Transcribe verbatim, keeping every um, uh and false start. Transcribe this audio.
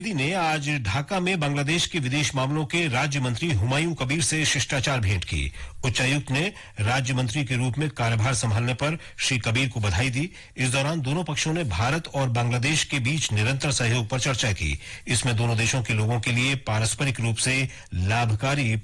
मोदी ने आज ढाका में बांग्लादेश के विदेश मामलों के राज्य मंत्री हुमायूं कबीर से शिष्टाचार भेंट की। उच्चायुक्त ने राज्य मंत्री के रूप में कार्यभार संभालने पर श्री कबीर को बधाई दी। इस दौरान दोनों पक्षों ने भारत और बांग्लादेश के बीच निरंतर सहयोग पर चर्चा की। इसमें दोनों देशों के लोगों के लिए पारस्परिक रूप से लाभकारी